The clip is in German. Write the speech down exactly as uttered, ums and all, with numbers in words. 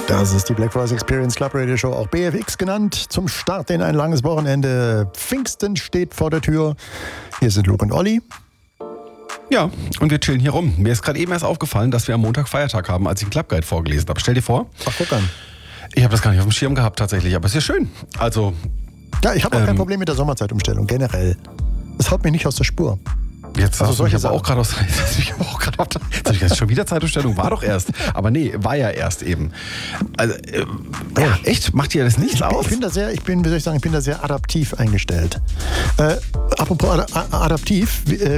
Das ist die Black Forest Experience Club Radio Show, auch B F X genannt, zum Start in ein langes Wochenende. Pfingsten steht vor der Tür. Hier sind Luke und Olli. Ja, und wir chillen hier rum. Mir ist gerade eben erst aufgefallen, dass wir am Montag Feiertag haben, als ich den Club Guide vorgelesen habe. Stell dir vor. Ach, guck an. Ich habe das gar nicht auf dem Schirm gehabt tatsächlich, aber es ist ja schön. Also, ja, ich habe auch ähm, kein Problem mit der Sommerzeitumstellung, generell. Das haut mich nicht aus der Spur. Jetzt also hast du mich aber auch gerade aus. Jetzt habe ich jetzt schon wieder Zeitumstellung, war doch erst. Aber nee, war ja erst eben. Also, äh, ja, echt? Macht dir das nichts Ich bin, aus? ich bin da sehr, ich bin, wie soll ich sagen, ich bin da sehr adaptiv eingestellt. Äh, apropos ad, adaptiv,